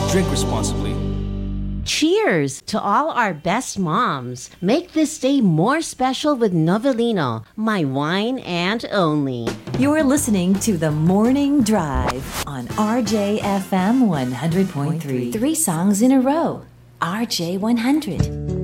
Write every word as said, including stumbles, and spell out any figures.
Drink responsibly. Cheers to all our best moms. Make this day more special with Novelino, my wine and only. You're listening to The Morning Drive on R J F M one hundred point three. Three songs in a row. R J one hundred.